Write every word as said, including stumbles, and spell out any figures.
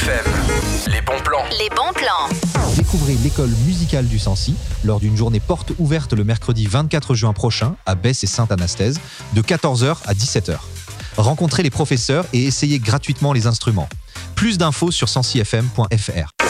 F M, les bons plans. Les bons plans. Découvrez l'école musicale du Sancy lors d'une journée porte ouverte le mercredi vingt-quatre juin prochain à Besse et Sainte-Anastaise de quatorze heures à dix-sept heures. Rencontrez les professeurs et essayez gratuitement les instruments. Plus d'infos sur sancy f m point f r.